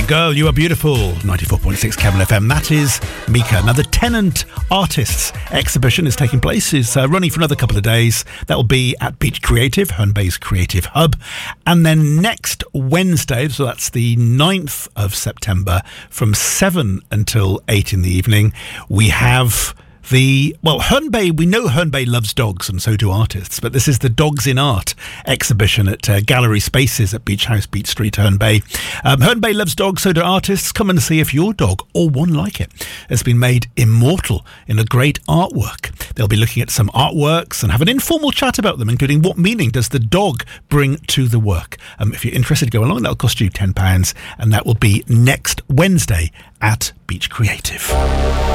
Girl, You Are Beautiful, 94.6 Kevin FM. That is Mika. Now, the Tenant Artists exhibition is taking place. It's running for another couple of days. That will be at Beach Creative, Herne Bay's Creative Hub. And then next Wednesday, so that's the 9th of September, from 7 until 8 in the evening, we have Herne Bay, we know Herne Bay loves dogs, and so do artists, but this is the Dogs in Art exhibition at Gallery Spaces at Beach House, Beach Street, Herne Bay. Herne Bay loves dogs, so do artists. Come and see if your dog, or one like it, has been made immortal in a great artwork. They'll be looking at some artworks and have an informal chat about them, including what meaning does the dog bring to the work. If you're interested, go along. That'll cost you £10, and that will be next Wednesday at Beach Creative.